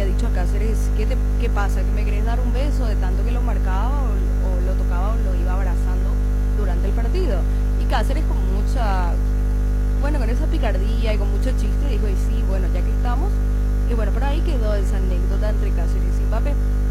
había dicho a Cáceres, ¿qué pasa? ¿Que me querés dar un beso de tanto que lo marcaba o lo tocaba o lo iba abrazando durante el partido? Y Cáceres con mucha, bueno, con esa picardía y con mucho chiste dijo, y sí, bueno, ya que estamos, y bueno, por ahí quedó esa anécdota entre Cáceres y Mbappé.